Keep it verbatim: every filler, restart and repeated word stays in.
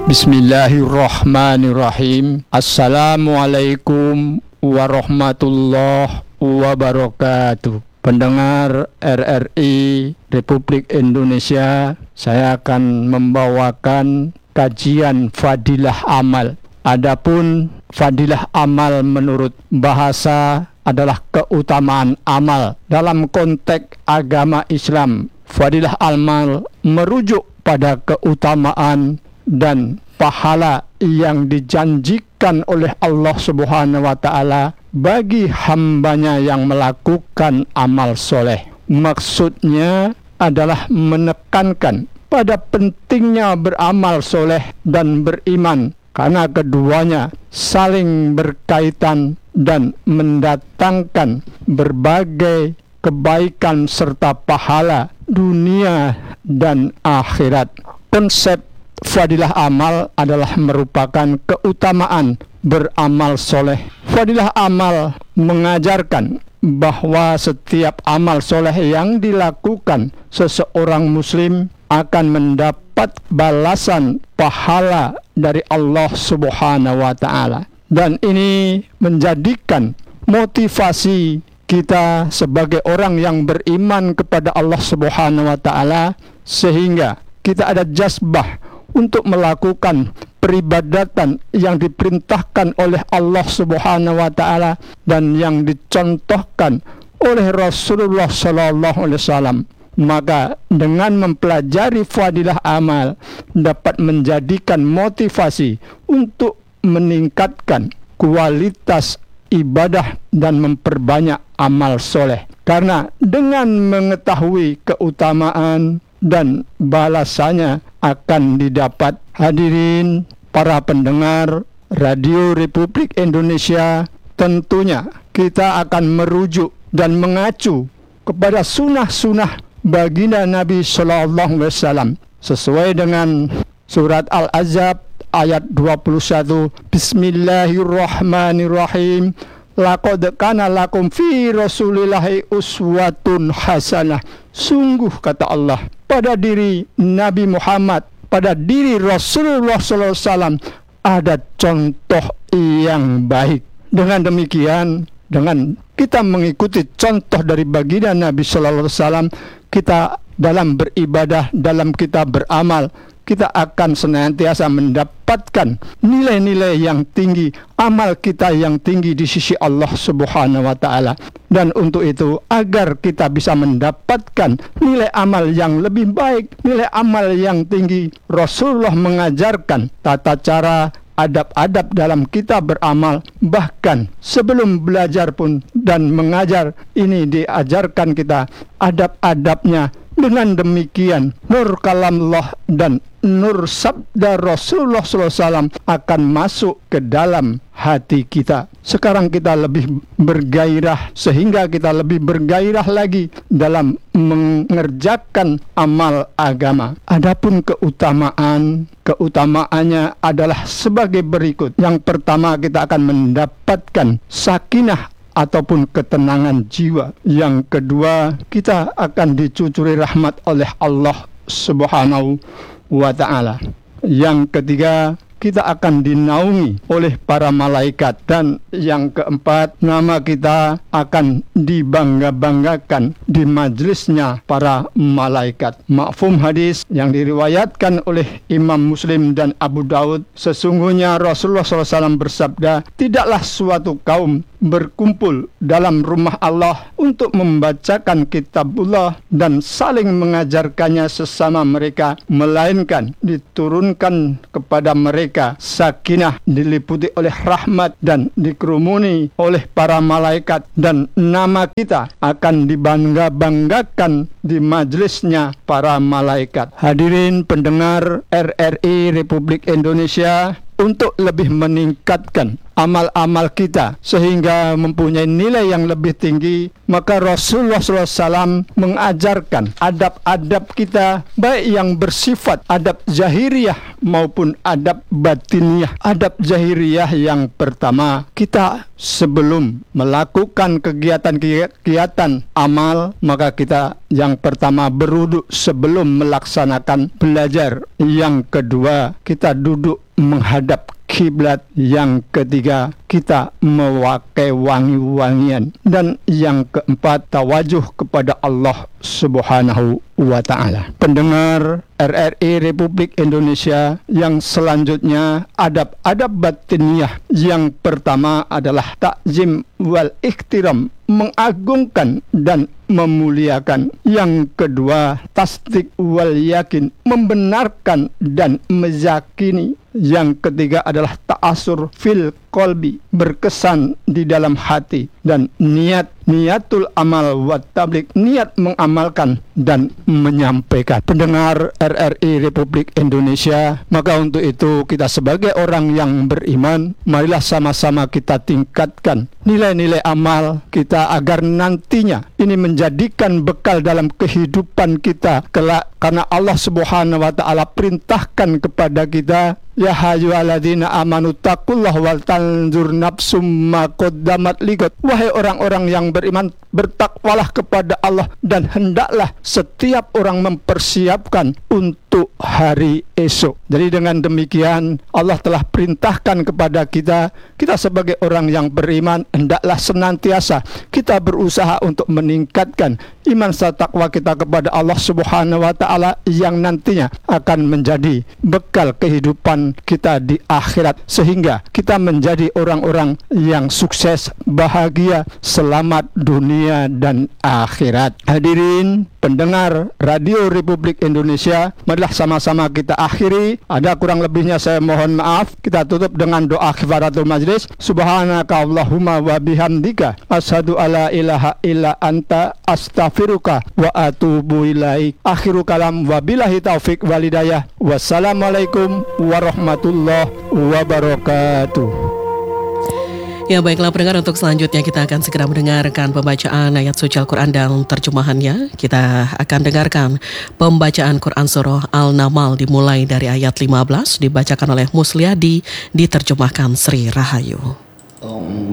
Bismillahirrahmanirrahim. Assalamualaikum warahmatullahi wabarakatuh. Pendengar R R I Republik Indonesia, saya akan membawakan kajian fadilah amal. Adapun fadilah amal menurut bahasa adalah keutamaan amal. Dalam konteks agama Islam, fadilah amal merujuk pada keutamaan dan pahala yang dijanjikan oleh Allah Subhanahu wa Ta'ala bagi hambanya yang melakukan amal soleh. Maksudnya adalah menekankan pada pentingnya beramal soleh dan beriman, karena keduanya saling berkaitan dan mendatangkan berbagai kebaikan serta pahala dunia dan akhirat. Konsep fadilah amal adalah merupakan keutamaan beramal soleh. Fadilah amal mengajarkan bahwa setiap amal soleh yang dilakukan seseorang muslim akan mendapat balasan pahala dari Allah Subhanahu wa Ta'ala. Dan ini menjadikan motivasi kita sebagai orang yang beriman kepada Allah Subhanahu wa Ta'ala, sehingga kita ada jazbah untuk melakukan peribadatan yang diperintahkan oleh Allah Subhanahu wa Ta'ala dan yang dicontohkan oleh Rasulullah Sallallahu Alaihi Wasallam. Maka dengan mempelajari fadilah amal dapat menjadikan motivasi untuk meningkatkan kualitas ibadah dan memperbanyak amal soleh. Karena dengan mengetahui keutamaan dan balasannya akan didapat. Hadirin para pendengar Radio Republik Indonesia, tentunya kita akan merujuk dan mengacu kepada sunnah-sunnah baginda Nabi Sallallahu Alaihi Wasallam sesuai dengan surat Al-Ahzab ayat dua puluh satu. Bismillahirrahmanirrahim. Laqad kana lakum fi rasulillahi uswatun hasanah. Sungguh, kata Allah, pada diri Nabi Muhammad, pada diri Rasulullah sallallahu alaihi wasallam ada contoh yang baik. Dengan demikian, dengan kita mengikuti contoh dari baginda Nabi sallallahu alaihi wasallam, kita dalam beribadah, dalam kita beramal, kita akan senantiasa mendapatkan nilai-nilai yang tinggi, amal kita yang tinggi di sisi Allah Subhanahu wa Ta'ala. Dan untuk itu, agar kita bisa mendapatkan nilai amal yang lebih baik, nilai amal yang tinggi, Rasulullah mengajarkan tata cara, adab-adab dalam kita beramal. Bahkan sebelum belajar pun dan mengajar, ini diajarkan kita adab-adabnya. Dengan demikian, nur kalamullah dan nur sabda Rasulullah sallallahu alaihi wasallam akan masuk ke dalam hati kita. Sekarang kita lebih bergairah, sehingga kita lebih bergairah lagi dalam mengerjakan amal agama. Adapun keutamaan, keutamaannya adalah sebagai berikut. Yang pertama, kita akan mendapatkan sakinah ataupun ketenangan jiwa. Yang kedua, kita akan dicucuri rahmat oleh Allah Subhanahu wa Ta'ala. Yang ketiga, kita akan dinaungi oleh para malaikat. Dan yang keempat, nama kita akan dibangga-banggakan di majelisnya para malaikat. Mafhum hadis yang diriwayatkan oleh Imam Muslim dan Abu Daud, sesungguhnya Rasulullah sallallahu alaihi wasallam bersabda, tidaklah suatu kaum berkumpul dalam rumah Allah untuk membacakan kitabullah dan saling mengajarkannya sesama mereka, melainkan diturunkan kepada mereka sakinah, diliputi oleh rahmat dan dikerumuni oleh para malaikat, dan nama kita akan dibangga-banggakan di majelisnya para malaikat. Hadirin pendengar R R I Republik Indonesia, untuk lebih meningkatkan amal-amal kita sehingga mempunyai nilai yang lebih tinggi, maka Rasulullah shallallahu alaihi wasallam mengajarkan adab-adab kita, baik yang bersifat adab zahiriyah maupun adab batiniyah. Adab zahiriyah yang pertama, kita sebelum melakukan kegiatan-kegiatan amal, maka kita yang pertama berwudu sebelum melaksanakan belajar. Yang kedua, kita duduk menghadap kiblat. Yang ketiga, kita memakai wangi-wangian. Dan yang keempat, tawajuh kepada Allah Subhanahu wa ta'ala. Pendengar R R I Republik Indonesia, yang selanjutnya adab-adab batiniyah. Yang pertama adalah takzim wal ikhtiram, mengagungkan dan memuliakan. Yang kedua, tasdik wal yakin, membenarkan dan meyakini. Yang ketiga adalah ta'asur fil qalbi, berkesan di dalam hati. Dan niat, niatul amal wa tabligh, niat mengamalkan dan menyampaikan. Pendengar R R I Republik Indonesia, maka untuk itu kita sebagai orang yang beriman, marilah sama-sama kita tingkatkan nilai-nilai amal kita agar nantinya ini menjadikan bekal dalam kehidupan kita kelak. Karena Allah Subhanahu wa ta'ala perintahkan kepada kita, ya hayyuhalladzina amanu taqullaha wal tanzur nafsum ma qaddamat ligat. Wahai orang-orang yang beriman, bertakwalah kepada Allah dan hendaklah setiap orang mempersiapkan untuk hari esok. Jadi dengan demikian Allah telah perintahkan kepada kita, kita sebagai orang yang beriman hendaklah senantiasa kita berusaha untuk meningkatkan iman serta takwa kita kepada Allah Subhanahu wa ta'ala, yang nantinya akan menjadi bekal kehidupan kita di akhirat, sehingga kita menjadi orang-orang yang sukses, bahagia, selamat dunia dan akhirat. Hadirin pendengar Radio Republik Indonesia, marilah sama-sama kita akhiri. Ada kurang lebihnya saya mohon maaf. Kita tutup dengan doa kifaratul majlis. Subhanaka Allahumma wa bihamdika asyhadu alla ilaha illa anta astaghfiruka wa atubu ilaik. Akhiru kalam, wabillahi taufik walhidayah. Wassalamualaikum warahmatullahi wabarakatuh. Ya, baiklah pendengar, untuk selanjutnya kita akan segera mendengarkan pembacaan ayat suci Al-Quran dan terjemahannya. Kita akan dengarkan pembacaan Quran Surah Al-Naml dimulai dari ayat lima belas, dibacakan oleh Musliadi, diterjemahkan Sri Rahayu.